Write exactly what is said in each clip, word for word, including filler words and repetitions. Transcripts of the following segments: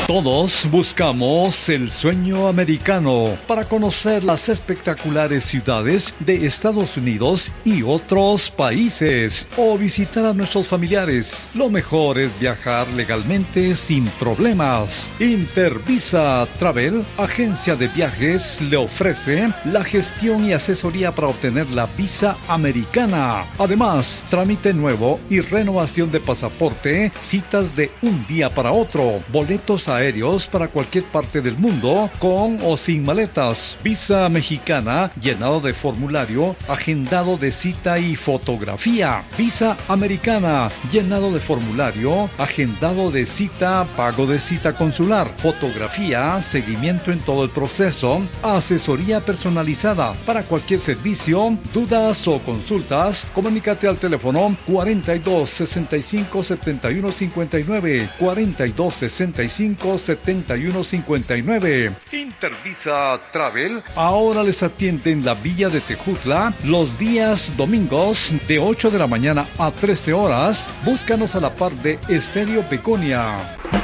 Todos buscamos el sueño americano para conocer las espectaculares ciudades de Estados Unidos y otros países o visitar a nuestros familiares. Lo mejor es viajar legalmente sin problemas. Intervisa Travel, agencia de viajes, le ofrece la gestión y asesoría para obtener la visa americana. Además, trámite nuevo y renovación de pasaporte, citas de un día para otro, boletos aéreos para cualquier parte del mundo, con o sin maletas, visa mexicana, llenado de formulario, agendado de cita y fotografía, visa americana, llenado de formulario, agendado de cita, pago de cita consular, fotografía, seguimiento en todo el proceso, asesoría personalizada. Para cualquier servicio, dudas o consultas, comunícate al teléfono cuarenta y dos, sesenta y cinco, setenta y uno cincuenta y nueve, cuarenta y dos, sesenta y cinco, setenta y uno cincuenta y nueve. Intervisa Travel ahora les atiende en la Villa de Tejutla los días domingos de ocho de la mañana a trece horas. Búscanos a la par de Estéreo Begonia.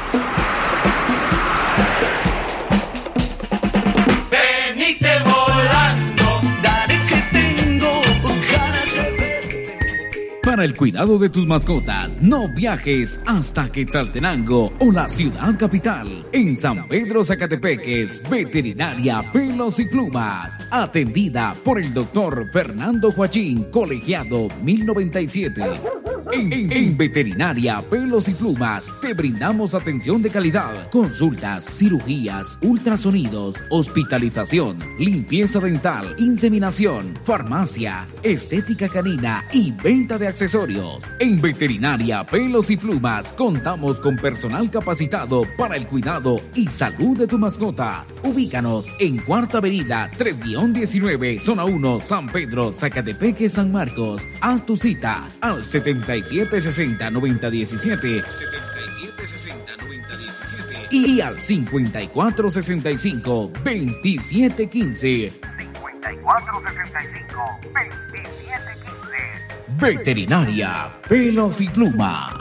Venite volando, dale que tengo ganas de verte. Para el cuidado de tus mascotas, no viajes hasta Quetzaltenango o la ciudad capital. En San Pedro Zacatepeques, Veterinaria Pelos y Plumas, atendida por el doctor Fernando Joachín, colegiado mil noventa y siete. En, en, en Veterinaria Pelos y Plumas te brindamos atención de calidad, consultas, cirugías, ultrasonidos, hospitalización, limpieza dental, inseminación, farmacia, estética canina y venta de accesorios. En Veterinaria Pelos y Plumas contamos con personal capacitado para el cuidado y salud de tu mascota. Ubícanos en Cuarta Avenida tres diecinueve, Zona uno, San Pedro, Zacatepeque, San Marcos. Haz tu cita al setenta y siete sesenta, noventa diecisiete, setenta y siete sesenta, noventa diecisiete y al cincuenta y cuatro sesenta y cinco, veintisiete quince. cincuenta y cuatro sesenta y cinco, veintisiete quince. Veterinaria Pelos y Plumas.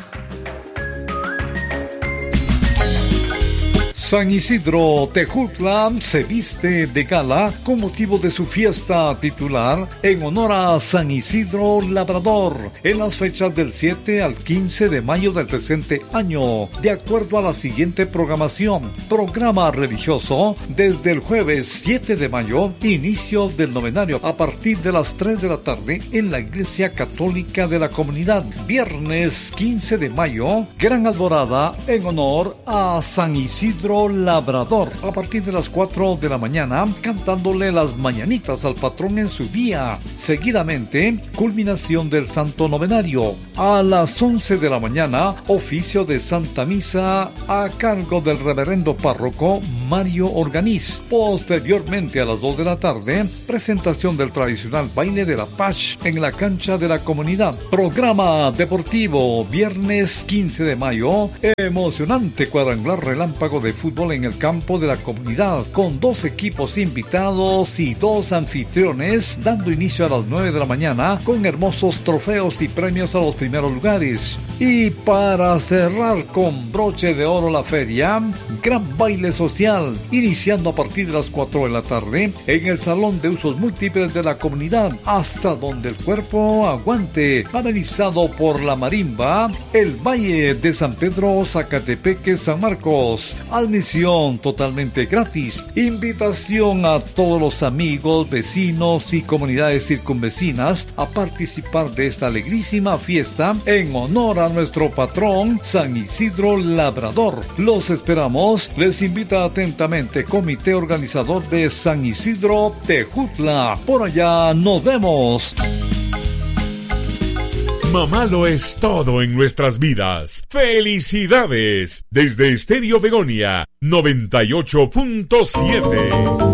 San Isidro Tejutla se viste de gala con motivo de su fiesta titular en honor a San Isidro Labrador en las fechas del siete al quince de mayo del presente año, de acuerdo a la siguiente programación. Programa religioso desde el jueves siete de mayo, inicio del novenario a partir de las tres de la tarde en la Iglesia Católica de la comunidad. Viernes quince de mayo, gran alborada en honor a San Isidro Labrador a partir de las cuatro de la mañana, cantándole las mañanitas al patrón en su día. Seguidamente, culminación del Santo Novenario. A las once de la mañana, oficio de Santa Misa a cargo del reverendo párroco Mario Organiz. Posteriormente, a las dos de la tarde, presentación del tradicional baile de la Pach en la cancha de la comunidad. Programa deportivo, viernes quince de mayo, emocionante cuadrangular relámpago de fútbol en el campo de la comunidad, con dos equipos invitados y dos anfitriones, dando inicio a las nueve de la mañana con hermosos trofeos y premios a los primeros lugares. Y para cerrar con broche de oro la feria, gran baile social, iniciando a partir de las cuatro de la tarde en el Salón de Usos Múltiples de la comunidad, hasta donde el cuerpo aguante, amenizado por la marimba, el Valle de San Pedro Zacatepeque, San Marcos. Admisión totalmente gratis. Invitación a todos los amigos, vecinos y comunidades circunvecinas a participar de esta alegrísima fiesta en honor a nuestro patrón San Isidro Labrador. Los esperamos. Les invita atentamente Comité Organizador de San Isidro Tejutla. Por allá nos vemos. Mamá lo es todo en nuestras vidas. ¡Felicidades! Desde Estéreo Begonia noventa y ocho punto siete.